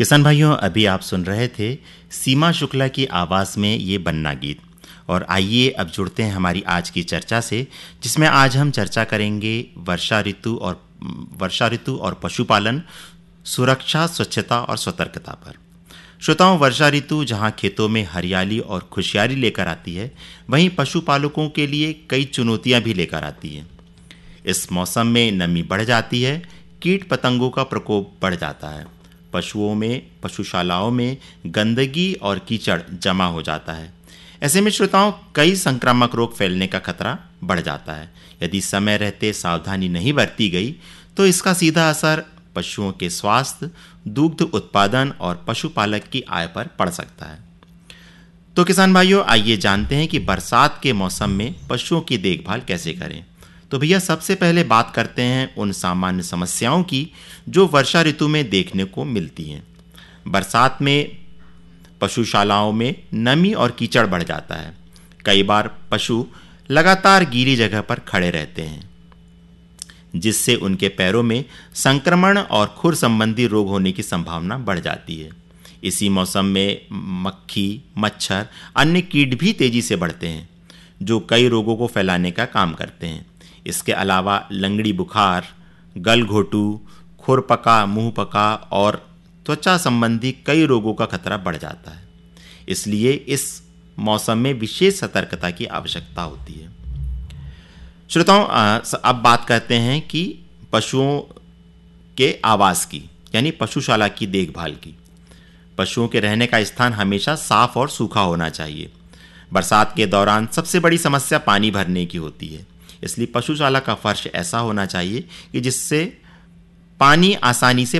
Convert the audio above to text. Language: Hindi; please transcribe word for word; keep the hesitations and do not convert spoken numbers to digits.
किसान भाइयों, अभी आप सुन रहे थे सीमा शुक्ला की आवाज़ में ये बन्ना गीत। और आइए अब जुड़ते हैं हमारी आज की चर्चा से, जिसमें आज हम चर्चा करेंगे वर्षा ऋतु और वर्षा ऋतु और पशुपालन, सुरक्षा, स्वच्छता और सतर्कता पर। श्रोताओं, वर्षा ऋतु जहां खेतों में हरियाली और खुशहाली लेकर आती है, वहीं पशुपालकों के लिए कई चुनौतियां भी लेकर आती है। इस मौसम में नमी बढ़ जाती है, कीट पतंगों का प्रकोप बढ़ जाता है, पशुओं में पशुशालाओं में गंदगी और कीचड़ जमा हो जाता है। ऐसे में श्रोताओं, कई संक्रामक रोग फैलने का खतरा बढ़ जाता है। यदि समय रहते सावधानी नहीं बरती गई तो इसका सीधा असर पशुओं के स्वास्थ्य, दुग्ध उत्पादन और पशुपालक की आय पर पड़ सकता है। तो किसान भाइयों, आइए जानते हैं कि बरसात के मौसम में पशुओं की देखभाल कैसे करें। तो भैया, सबसे पहले बात करते हैं उन सामान्य समस्याओं की जो वर्षा ऋतु में देखने को मिलती हैं। बरसात में पशुशालाओं में नमी और कीचड़ बढ़ जाता है। कई बार पशु लगातार गीली जगह पर खड़े रहते हैं, जिससे उनके पैरों में संक्रमण और खुर संबंधी रोग होने की संभावना बढ़ जाती है। इसी मौसम में मक्खी, मच्छर, अन्य कीट भी तेजी से बढ़ते हैं, जो कई रोगों को फैलाने का काम करते हैं। इसके अलावा लंगड़ी बुखार, गलघोटू, खुरपका, मुंह पका और त्वचा संबंधी कई रोगों का खतरा बढ़ जाता है। इसलिए इस मौसम में विशेष सतर्कता की आवश्यकता होती है। श्रोताओं, अब बात करते हैं कि पशुओं के आवास की, यानी पशुशाला की देखभाल की। पशुओं के रहने का स्थान हमेशा साफ और सूखा होना चाहिए। बरसात के दौरान सबसे बड़ी समस्या पानी भरने की होती है, इसलिए पशुशाला का फर्श ऐसा होना चाहिए कि जिससे पानी आसानी से